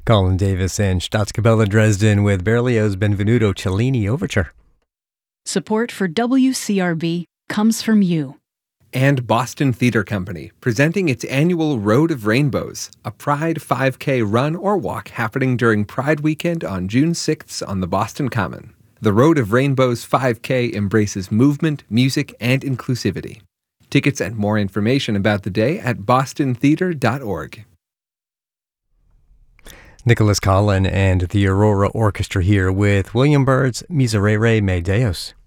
Colin Davis and Staatskapelle Dresden with Berlioz' Benvenuto Cellini Overture. Support for WCRB comes from you. And Boston Theater Company, presenting its annual Road of Rainbows, a Pride 5K run or walk happening during Pride Weekend on June 6th on the Boston Common. The Road of Rainbows 5K embraces movement, music, and inclusivity. Tickets and more information about the day at bostontheater.org. Nicholas Collin and the Aurora Orchestra here with William Byrd's Miserere Me Deus.